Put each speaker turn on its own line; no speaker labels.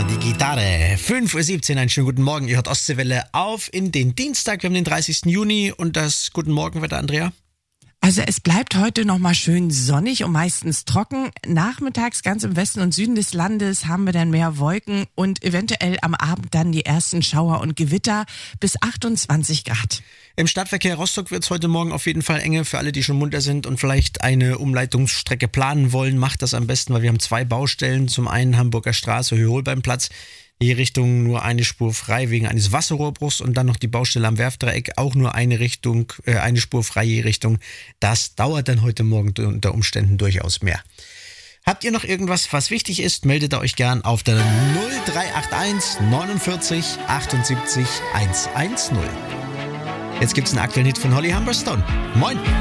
Marino, die Gitarre. 5:17 Uhr, einen schönen guten Morgen. Ihr hört Ostseewelle auf in den Dienstag. Wir haben den 30. Juni und das Guten Morgenwetter, Andrea.
Also es bleibt heute nochmal schön sonnig und meistens trocken. Nachmittags ganz im Westen und Süden des Landes haben wir dann mehr Wolken und eventuell am Abend dann die ersten Schauer und Gewitter bis 28 Grad.
Im Stadtverkehr Rostock wird es heute Morgen auf jeden Fall enge. Für alle, die schon munter sind und vielleicht eine Umleitungsstrecke planen wollen, macht das am besten, weil wir haben 2 Baustellen. Zum einen Hamburger Straße, Höhe-Holbein-Platz. Die Richtung nur eine Spur frei wegen eines Wasserrohrbruchs und dann noch die Baustelle am Werftdreieck, auch nur eine Richtung, eine Spur frei je Richtung. Das dauert dann heute Morgen unter Umständen durchaus mehr. Habt ihr noch irgendwas, was wichtig ist, meldet euch gern auf der 0381 49 78 110. Jetzt gibt's einen aktuellen Hit von Holly Humberstone. Moin!